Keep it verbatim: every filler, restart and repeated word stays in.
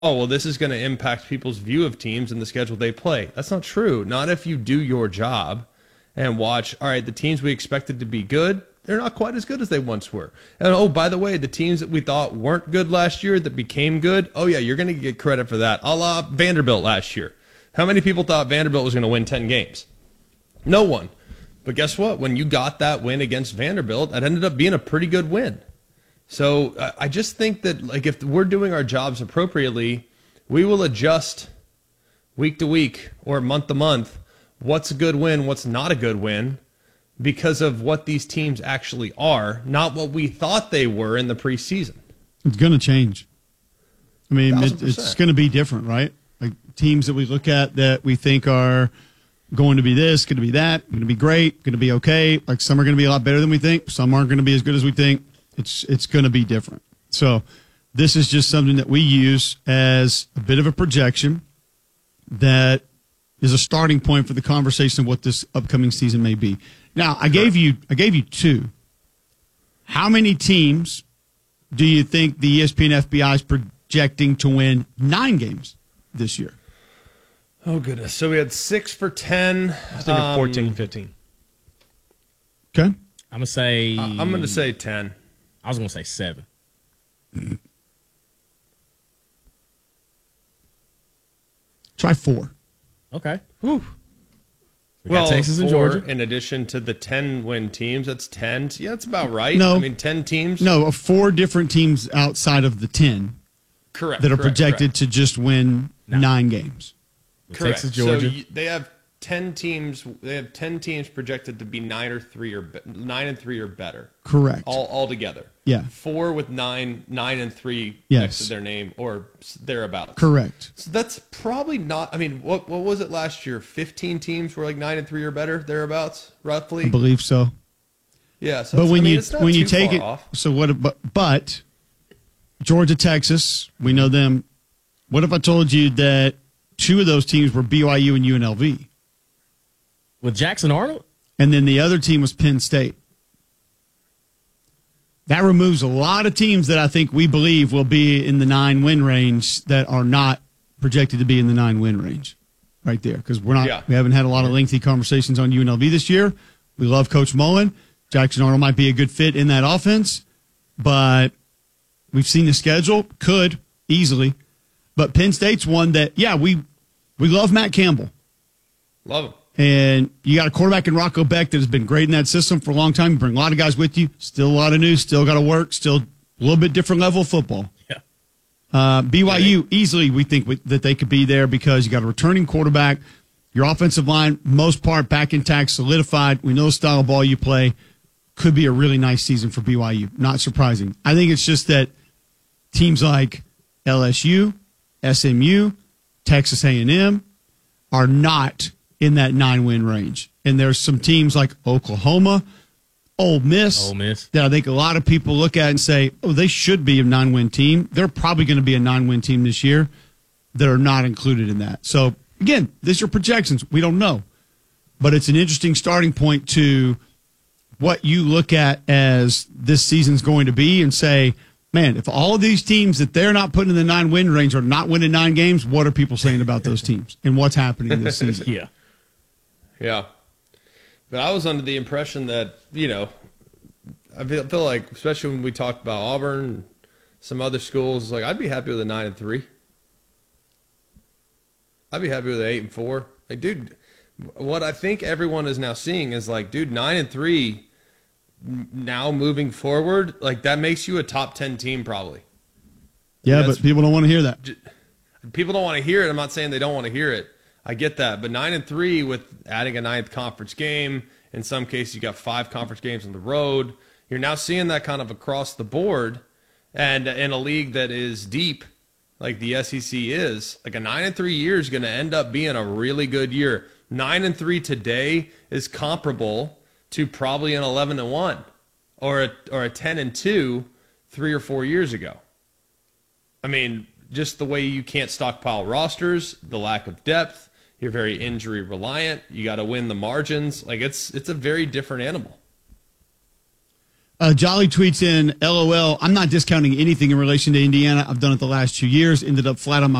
oh, well, this is going to impact people's view of teams and the schedule they play. That's not true. Not if you do your job and watch, all right, the teams we expected to be good, they're not quite as good as they once were. And, oh, by the way, the teams that we thought weren't good last year that became good, oh, yeah, you're going to get credit for that. A la Vanderbilt last year. How many people thought Vanderbilt was going to win ten games? No one. But guess what? When you got that win against Vanderbilt, that ended up being a pretty good win. So I just think that, like, if we're doing our jobs appropriately, we will adjust week to week or month to month what's a good win, what's not a good win, because of what these teams actually are, not what we thought they were in the preseason. It's going to change. I mean, it, it's going to be different, right? Like teams that we look at that we think are going to be this, going to be that, going to be great, going to be okay. Like some are going to be a lot better than we think. Some aren't going to be as good as we think. It's it's going to be different. So this is just something that we use as a bit of a projection that is a starting point for the conversation of what this upcoming season may be. Now, I gave you I gave you two. How many teams do you think the E S P N F B I is projecting to win nine games this year? Oh, goodness. So we had six for ten. I was thinking um, fourteen, fifteen. Okay. I'm going to say... Uh, I'm going to say ten. I was going to say seven. Mm-hmm. Try four. Okay. Whew. We well, got Texas and four, Georgia. In addition to the ten-win teams, that's ten. Yeah, that's about right. No. I mean, ten teams. No, four different teams outside of the ten. Correct. That are correct, projected correct. to just win no. nine games. Correct. Texas, Georgia. So you, they have ten teams. They have ten teams projected to be nine or three or be, nine and three or better. Correct. All all together. Yeah. Four with nine, nine and three yes. next to their name or thereabouts. Correct. So that's probably not. I mean, what what was it last year? Fifteen teams were like nine and three or better thereabouts, roughly. I believe so. Yeah. So but when I mean, you it's not when you too take far it, off. so what? But, but Georgia, Texas, we know them. What if I told you that two of those teams were B Y U and U N L V? With Jackson Arnold? And then the other team was Penn State. That removes a lot of teams that I think we believe will be in the nine-win range that are not projected to be in the nine-win range right there. Because we're not, yeah. we haven't had a lot of lengthy conversations on U N L V this year. We love Coach Mullen. Jackson Arnold might be a good fit in that offense. But we've seen the schedule. Could, easily. But Penn State's one that, yeah, we we love Matt Campbell. Love him. And you got a quarterback in Rocco Beck that has been great in that system for a long time. You bring a lot of guys with you. Still a lot of news. Still got to work. Still a little bit different level of football. Yeah. Uh, B Y U, easily we think we, that they could be there because you got a returning quarterback. Your offensive line, most part, back intact, solidified. We know the style of ball you play. Could be a really nice season for B Y U. Not surprising. I think it's just that teams like L S U, S M U, Texas A and M are not in that nine-win range. And there's some teams like Oklahoma, Ole Miss, Ole Miss, that I think a lot of people look at and say, oh, they should be a nine-win team. They're probably going to be a nine-win team this year that are not included in that. So, again, these are projections. We don't know. But it's an interesting starting point to what you look at as this season's going to be and say, man, if all of these teams that they're not putting in the nine-win range are not winning nine games, what are people saying about those teams and what's happening this season? Yeah. Yeah. But I was under the impression that, you know, I feel, feel like, especially when we talked about Auburn, some other schools, like I'd be happy with a nine and three. I'd be happy with an eight and four. Like, dude, what I think everyone is now seeing is like, dude, nine and three now moving forward, like that makes you a top ten team probably. Yeah, but people don't want to hear that. People don't want to hear it. I'm not saying they don't want to hear it. I get that. But nine and three with adding a ninth conference game, in some cases you got five conference games on the road. You're now seeing that kind of across the board, and in a league that is deep, like the S E C is, like a nine and three year is going to end up being a really good year. Nine and three today is comparable to probably an eleven and one, or a or a ten and two three or four years ago. I mean, just the way you can't stockpile rosters, the lack of depth. You're very injury reliant. You got to win the margins. Like it's it's a very different animal. Uh, Jolly tweets in, LOL, I'm not discounting anything in relation to Indiana. I've done it the last two years. Ended up flat on my